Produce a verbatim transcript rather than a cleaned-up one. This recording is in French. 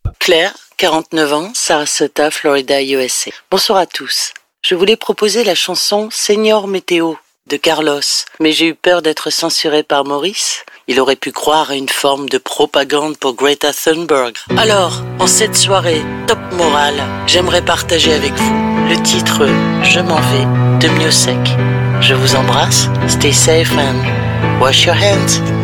Claire, quarante-neuf ans, Sarasota, Florida, U S A. Bonsoir à tous. Je voulais proposer la chanson Señor Météo de Carlos, mais j'ai eu peur d'être censuré par Maurice. Il aurait pu croire à une forme de propagande pour Greta Thunberg. Alors, en cette soirée top morale, j'aimerais partager avec vous le titre Je m'en vais de Miossec. Je vous embrasse, stay safe and wash your hands.